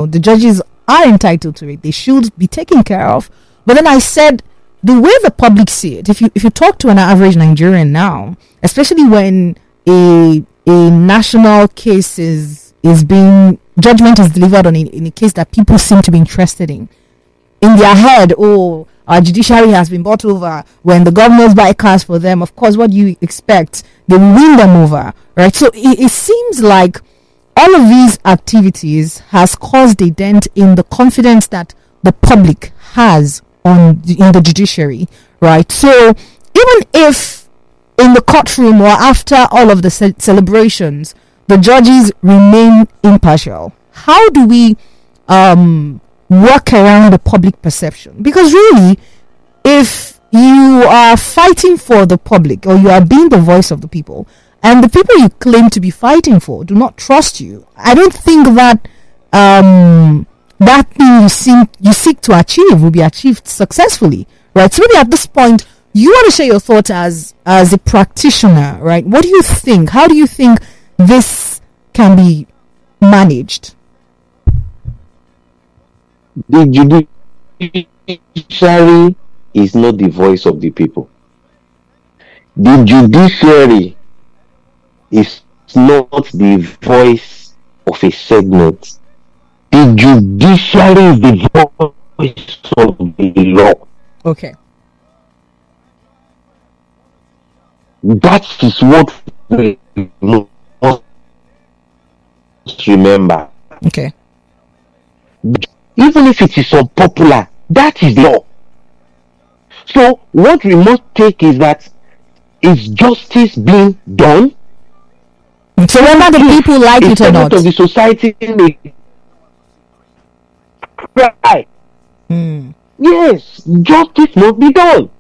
The judges are entitled to it. They should be taken care of. But then I said, the way the public see it, if you talk to an average Nigerian now, especially when a national case is being, judgment is delivered on in a case that people seem to be interested in their head, oh, our judiciary has been bought over. When the governors buy cars for them, of course, what do you expect? They will win them over, right? So it seems like all of these activities has caused a dent in the confidence that the public has in the judiciary, right? So even if in the courtroom or after all of the celebrations, the judges remain impartial, how do we work around the public perception? Because really, if you are fighting for the public, or you are being the voice of the people, and the people you claim to be fighting for do not trust you, I don't think that that thing you seek to achieve will be achieved successfully, right? So maybe at this point, you want to share your thoughts as a practitioner, right? What do you think? How do you think this can be managed? The judiciary is not the voice of the people. The judiciary is not the voice of a segment. The judiciary is the voice of the law. Okay. That is what we must remember. Okay. Even if it is unpopular, that is law. So what we must take is that, is justice being done? So whether the people like it or not, of the society may cry. Yes, justice must be done.